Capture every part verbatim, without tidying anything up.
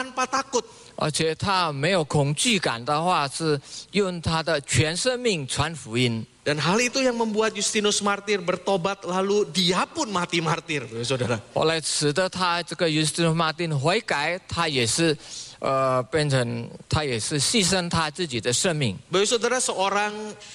tanpa takut. 而且他没有恐惧感的话，是用他的全生命传福音。 Dan hal itu yang membuat Justinus Martir bertobat lalu dia pun mati martir, saudara. 后来使得他这个 Justinus Martin 悔改，他也是呃变成他也是牺牲他自己的生命。 Bapak saudara, seorang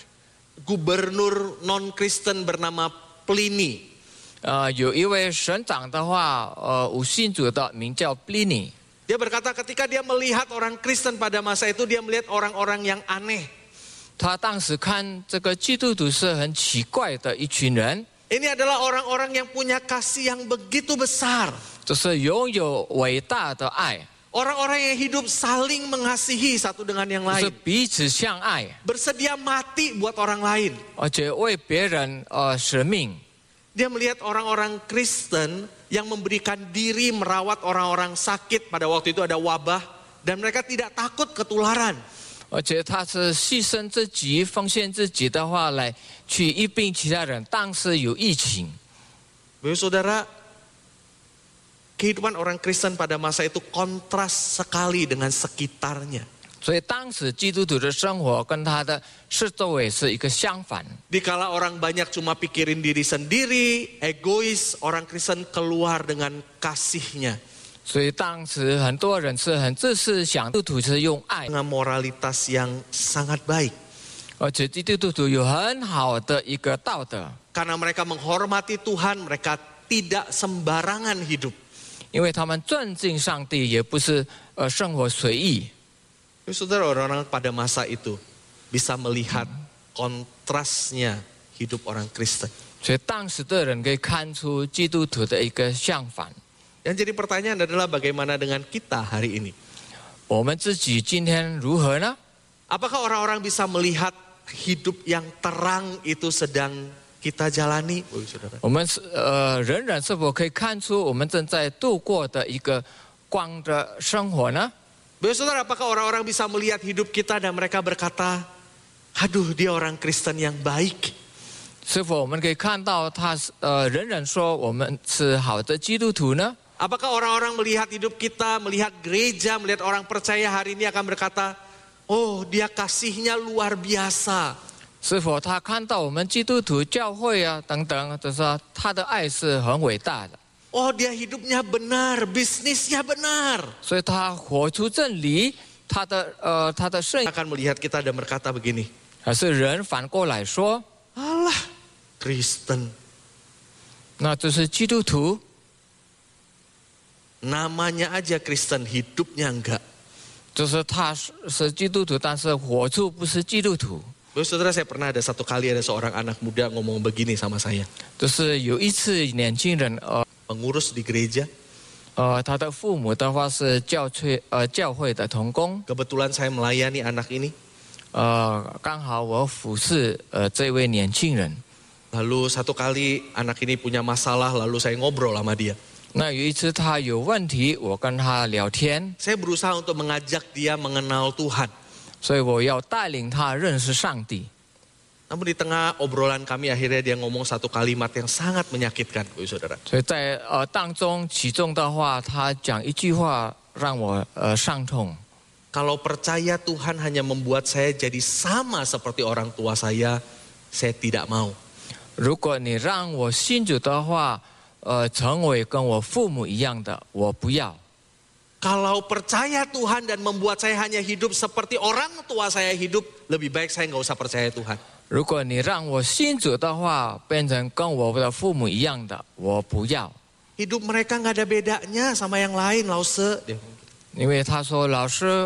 gubernur non Kristen bernama Pliny. 呃，有一位省长的话，呃，无信主的名叫 Pliny。 Dia berkata ketika dia melihat orang Kristen pada masa itu, dia melihat orang-orang yang aneh. 他当时看这个基督徒是很奇怪的一群人， Ini adalah orang-orang yang punya kasih yang begitu besar. 就是拥有伟大的爱， Orang-orang yang hidup saling mengasihi satu dengan yang 就是 lain. 彼此相爱， Bersedia mati buat orang lain. 而且为别人呃舍命。 Dia melihat orang-orang Kristen yang memberikan diri merawat orang-orang sakit. Pada waktu itu ada wabah. Dan mereka tidak takut ketularan. 而且他是牺牲自己、奉献自己的话来去医病其他人。当时有疫情， Bapak saudara, kehidupan orang Kristen pada masa itu kontras sekali dengan sekitarnya. 所以当时基督徒的生活跟他的四周围是一个相反。 Dikala orang banyak cuma pikirin diri sendiri, egois, orang Kristen keluar dengan kasihnya. 所以当时很多人是很自私，想基督徒是用爱， Dengan moralitas yang sangat baik. 而且基督徒有很好的一个道德， Karena mereka menghormati Tuhan, mereka tidak sembarangan hidup. 因为他们尊敬上帝，也不是呃生活随意。 Saudara, orang-orang pada masa itu bisa melihat kontrasnya hidup orang Kristen. 所以当时的人可以看出基督徒的一个相反。 Yang jadi pertanyaan adalah bagaimana dengan kita hari ini? 我们自己今天如何呢？ Apakah orang-orang bisa melihat hidup yang terang itu sedang kita jalani? Oh, saudara. 我们是呃人人是否可以看出我们正在度过的一个光的生活呢？ Bapak saudara, apakah orang-orang bisa melihat hidup kita dan mereka berkata, aduh dia orang Kristen yang baik. 是否我们可以看到他呃人人说我们是好的基督徒呢？ Apakah orang-orang melihat hidup kita, melihat gereja, melihat orang percaya hari ini akan berkata, oh dia kasihnya luar biasa. 是否他看到我们基督徒教会啊等等，就是说他的爱是很伟大的， Oh dia hidupnya benar, bisnisnya benar. 所以他活出真理，他的呃他的生意 Akan melihat kita dan berkata begini, 还是人反过来说， alah Kristen, 那就是基督徒， namanya aja Kristen, hidupnya enggak. 就是他是是基督徒，但是活出不是基督徒。 Bapak saudara, saya pernah ada satu kali ada seorang anak muda ngomong begini sama saya. 就是有一次年轻人呃 Pengurus di gereja, 呃他的父母的话是教会呃教会的同工， kebetulan saya melayani anak ini. 呃刚好我服侍呃这位年轻人。 Lalu satu kali anak ini punya masalah, lalu saya ngobrol sama dia. 那有一次他有问题，我跟他聊天， Saya berusaha untuk mengajak dia mengenal Tuhan. 所以我要带领他认识上帝。 Namun di tengah obrolan kami akhirnya dia ngomong satu kalimat yang sangat menyakitkan, Bapak saudara. 所以在呃当中其中的话，他讲一句话让我呃伤痛。 Kalau percaya Tuhan hanya membuat saya jadi sama seperti orang tua saya, saya tidak mau. 如果你让我信主的话，呃成为跟我父母一样的，我不要。 Kalau percaya Tuhan dan membuat saya hanya hidup seperti orang tua saya hidup, lebih baik saya nggak usah percaya Tuhan. 如果你让我信主的话，变成跟我的父母一样的，我不要。 Hidup mereka nggak ada bedanya sama yang lain, Lause. 因为他说老师。